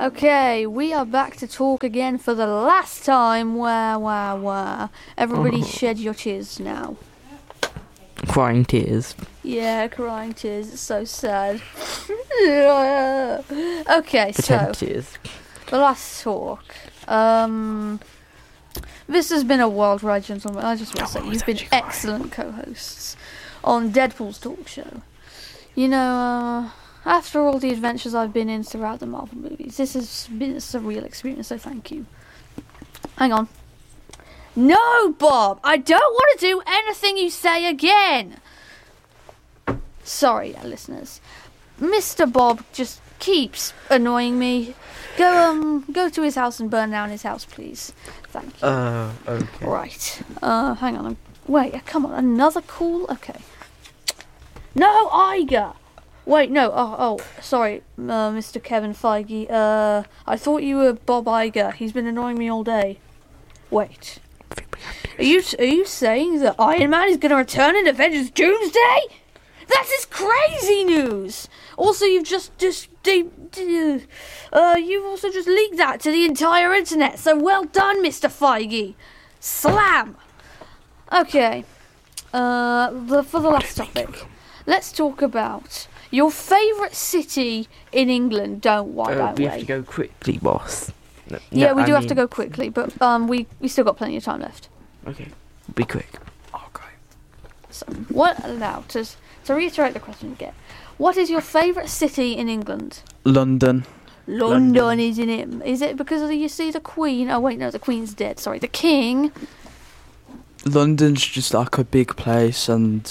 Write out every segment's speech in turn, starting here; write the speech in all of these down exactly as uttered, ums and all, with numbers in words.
Okay, we are back to talk again for the last time. Wah, wah, wah. Everybody shed your tears now. Crying tears. Yeah, crying tears. It's so sad. Okay, Pretend so tears. the last talk. Um, this has been a wild ride, gentlemen. I just want to say you've been excellent co-hosts on Deadpool's talk show. You know, uh, after all the adventures I've been in throughout the Marvel movies, this has been a surreal experience, so thank you. Hang on. No, Bob! I don't want to do anything you say again! Sorry, listeners. Mister Bob just keeps annoying me. Go, um, go to his house and burn down his house, please. Thank you. Oh, uh, okay. Right. Uh, hang on. Wait, come on. Another call? Okay. No, Iger! Wait, no. Oh, oh, sorry, uh, Mister Kevin Feige. Uh, I thought you were Bob Iger. He's been annoying me all day. Wait. Are you are you saying that Iron Man is going to return in Avengers Doomsday? That is crazy news. Also, you've just just de- de- uh you've also just leaked that to the entire internet. So well done, Mister Feige. Slam. Okay. Uh, the, for the last topic, let's talk about your favourite city in England. Don't why Uh, don't we we? have to go quickly, boss. No, Yeah, no, we I do have mean- to go quickly, but um, we we still got plenty of time left. Okay, be quick. Okay. So, what now to to reiterate the question again? What is your favourite city in England? London. London, London. isn't it? Is it because of, you see the Queen? Oh wait, no, the Queen's dead. Sorry, the King. London's just like a big place, and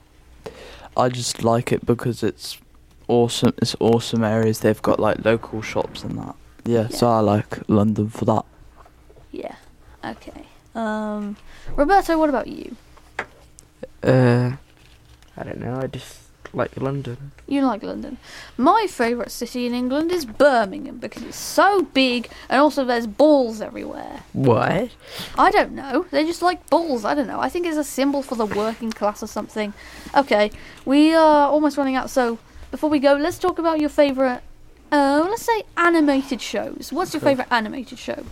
I just like it because it's awesome. It's awesome areas. They've got like local shops and that. Yeah, Yeah. so I like London for that. Yeah. Okay. Um, Roberto, what about you? Uh, I don't know. I just like London. You like London. My favourite city in England is Birmingham because it's so big and also there's balls everywhere. What? I don't know. They just like balls. I don't know. I think it's a symbol for the working class or something. Okay, we are almost running out. So before we go, let's talk about your favourite, uh, let's say animated shows. What's your Sure. favourite animated show?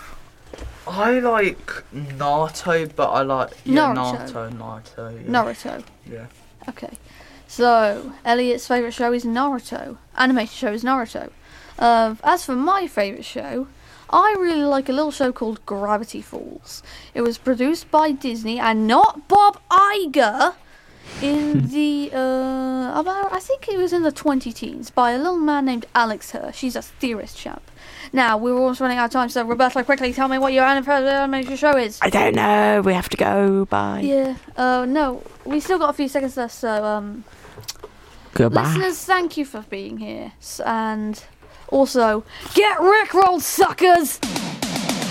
I like Naruto, but I like yeah, Naruto. Naruto, Naruto. Naruto. Yeah. Okay. So, Elliot's favourite show is Naruto. Animated show is Naruto. Uh, as for my favourite show, I really like a little show called Gravity Falls. It was produced by Disney and not Bob Iger in the, uh, about, I think it was in the twenty teens by a little man named Alex Hirsch. He's a theorist chap. Now, we're almost running out of time, so Roberto, quickly tell me what your animated show is. I don't know. We have to go. Bye. Yeah, uh, no, we still got a few seconds left, so, um... Goodbye. Listeners, thank you for being here. S- And also, get rickrolled, suckers!